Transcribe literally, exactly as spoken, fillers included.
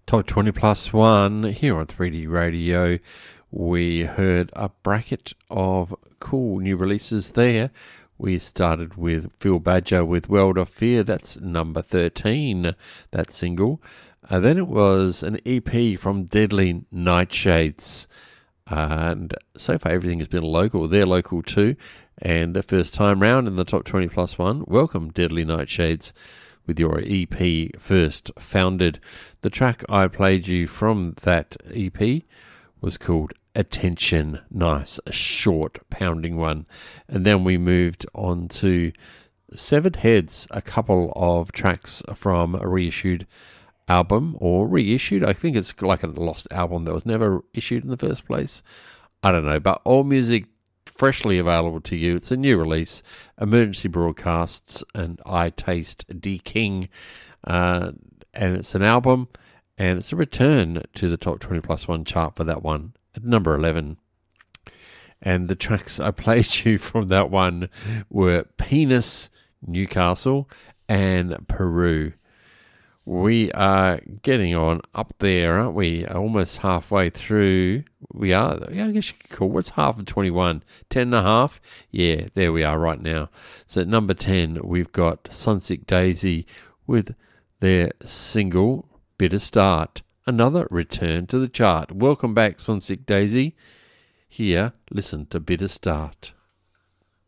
Top twenty plus one here on three D Radio. We heard a bracket of cool new releases there. We started with Phil Badger with World of Fear. That's number thirteen, that single. Uh, then it was an E P from Deadly Nightshades. Uh, and so far everything has been local. They're local too. And the first time round in the top twenty plus one, welcome Deadly Nightshades with your E P First Founded. The track I played you from that E P was called Attention. Nice, a short, pounding one. And then we moved on to Severed Heads, a couple of tracks from a reissued album, or reissued. I think it's like a lost album that was never issued in the first place. I don't know, but all music freshly available to you. It's a new release. Emergency Broadcasts and I Taste D King. Uh, and it's an album, and it's a return to the top twenty plus one chart for that one at number eleven. And the tracks I played you from that one were Penis, Newcastle, and Peru. We are getting on up there, aren't we? Almost halfway through. We are, yeah, I guess you could call it. What's half of twenty-one? ten and a half? Yeah, there we are right now. So at number ten, we've got Sunsick Daisy with their single, Bitter Start. Another return to the chart. Welcome back, Sunsick Daisy. Here, listen to Bitter Start.